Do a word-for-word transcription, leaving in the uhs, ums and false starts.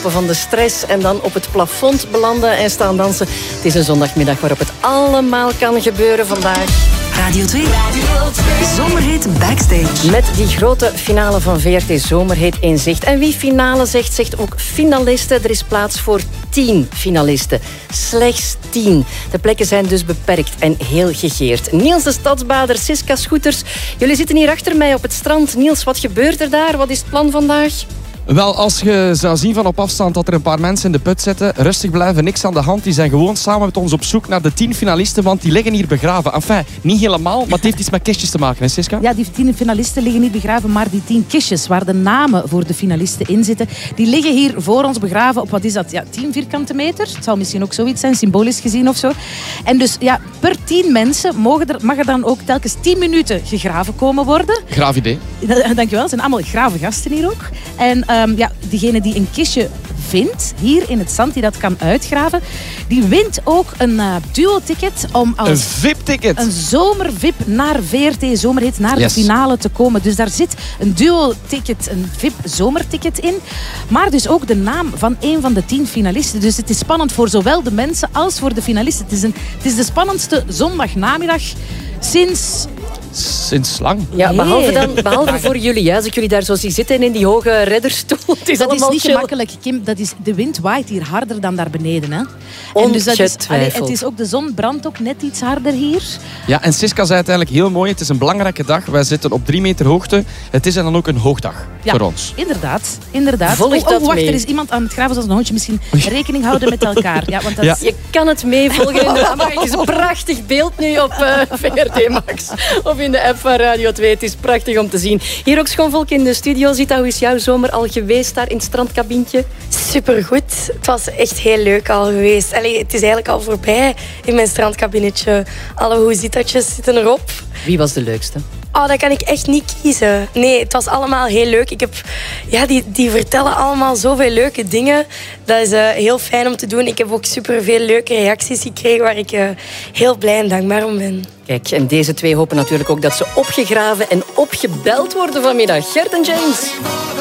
ontsnappen van de stress en dan op het plafond belanden en staan dansen. Het is een zondagmiddag waarop het allemaal kan gebeuren vandaag. Radio twee. Radio twee. Zomerhit Backstage. Met die grote finale van V R T Zomerhit in zicht. En wie finale zegt, zegt ook finalisten. Er is plaats voor tien finalisten. Slechts tien. De plekken zijn dus beperkt en heel gegeerd. Niels de Stadsbader, Siska Scooters. Jullie zitten hier achter mij op het strand. Niels, wat gebeurt er daar? Wat is het plan vandaag? Wel, als je zou zien van op afstand dat er een paar mensen in de put zitten, rustig blijven, niks aan de hand. Die zijn gewoon samen met ons op zoek naar de tien finalisten, want die liggen hier begraven. Enfin, niet helemaal, maar het heeft iets met kistjes te maken, hè Siska? Ja, die tien finalisten liggen niet begraven, maar die tien kistjes waar de namen voor de finalisten in zitten, die liggen hier voor ons begraven op, wat is dat, ja, tien vierkante meter? Het zal misschien ook zoiets zijn, symbolisch gezien of zo. En dus, ja, per tien mensen mogen er, mag er dan ook telkens tien minuten gegraven komen worden. Graaf idee. Dankjewel, het zijn allemaal grave gasten hier ook. En um, ja, diegene die een kistje vindt, hier in het zand, die dat kan uitgraven, die wint ook een uh, duo-ticket om als... Een V I P-ticket. Een zomer-V I P naar V R T Zomerhit, naar Yes. de finale te komen. Dus daar zit een duo-ticket, een V I P-zomerticket in. Maar dus ook de naam van een van de tien finalisten. Dus het is spannend voor zowel de mensen als voor de finalisten. Het is, een, het is de spannendste zondagnamiddag sinds... Sinds lang. Ja, Nee. behalve, dan, behalve voor jullie. Hè. Als ik jullie daar zo zie zitten in die hoge redderstoel. Het is Dat is allemaal niet chill. gemakkelijk, Kim. Dat is, de wind waait hier harder dan daar beneden. Hè. En dus dat is, allee, het is ook, de zon brandt ook net iets harder hier. Ja, en Siska zei uiteindelijk heel mooi, het is een belangrijke dag. Wij zitten op drie meter hoogte. Het is dan ook een hoogdag Ja, voor ons. Inderdaad, inderdaad. Volg oh, oh, dat wacht, mee. er is iemand aan het graven zoals een hondje. Misschien rekening houden met elkaar. Ja, want dat Ja. is... Je kan het meevolgen in de camera. Het is een prachtig beeld nu op uh, V R T Max. Of in de app van Radio twee. Het is prachtig om te zien. Hier ook schoonvolk in de studio. Zita, hoe is jouw zomer al geweest daar in het strandkabientje? Supergoed. Het was echt heel leuk al geweest. Allee, het is eigenlijk al voorbij in mijn strandkabinetje. Alle hoezitatjes zitten erop. Wie was de leukste? Oh, dat kan ik echt niet kiezen. Nee, het was allemaal heel leuk. Ik heb, ja, die, die vertellen allemaal zoveel leuke dingen. Dat is uh, heel fijn om te doen. Ik heb ook superveel leuke reacties gekregen waar ik uh, heel blij en dankbaar om ben. Kijk, en deze twee hopen natuurlijk ook dat ze opgegraven en opgebeld worden vanmiddag. Gert en James.